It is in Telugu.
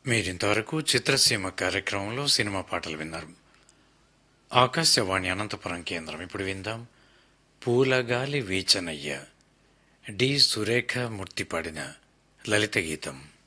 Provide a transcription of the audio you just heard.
మీరింతవరకు చిత్రసీమ కార్యక్రమంలో సినిమా పాటలు విన్నారు. ఆకాశవాణి అనంతపురం కేంద్రం. ఇప్పుడు విందాం పూలగాలి వీచనయ్య డి సురేఖ మూర్తి పాడిన లలిత గీతం.